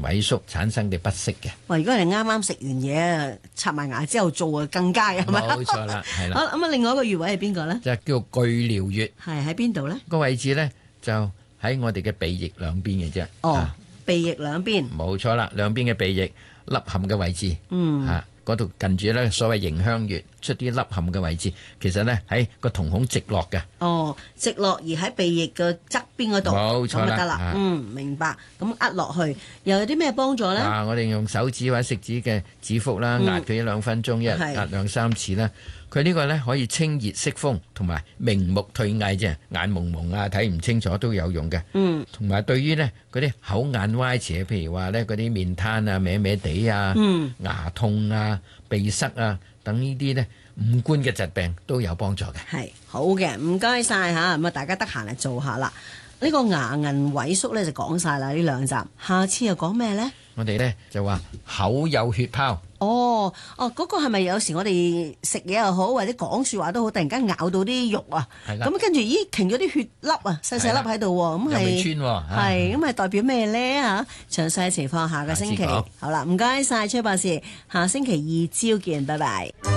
萎縮產生嘅不適嘅。 哇！如果你啱啱食完嘢，刷埋牙之後做啊，更加嘅係咪？ 冇錯啦，係啦。 好咁啊，另外一個穴位係邊個咧？ 就係叫做巨髎穴， 係喺邊度咧？ 個位置咧就喺我哋嘅鼻翼兩邊嘅啫。 哦，鼻翼兩邊。 冇錯啦，兩邊嘅鼻翼凹陷嘅位置。嗰度近住咧所謂迎香穴出啲凹陷嘅位置，其實咧喺個瞳孔直落嘅。 哦，直落而喺鼻翼嘅側邊嗰度， 冇錯啦， 咁就得啦。明白。咁壓落去又有啲咩幫助咧？ 我哋用手指或者食指嘅指腹啦，壓佢1-2分鐘，一日壓2-3次啦。佢呢個咧可以清熱息風，同埋明目退翳啫，眼朦朦啊睇唔清楚都有用嘅。同埋對於呢嗰啲口眼歪斜，譬如話咧嗰啲面癱啊、歪歪地啊、牙痛啊、鼻塞啊等呢啲咧五官嘅疾病都有幫助嘅。 係好嘅，唔該晒嚇。咁啊，大家得閒嚟做下啦。呢個牙齦萎縮咧就講晒啦，呢兩集。下次又講咩咧？我哋咧就話口有血泡。 嗰個係咪有時我哋食嘢又好，或者講説話都好，突然間咬到啲肉啊？係啦。咁跟住停咗啲血粒啊，細細粒喺度喎。咁係又未穿喎。 係咁係代表咩咧嚇？詳細情況下個星期。好啦，唔該晒崔博士，下星期2朝見，拜拜。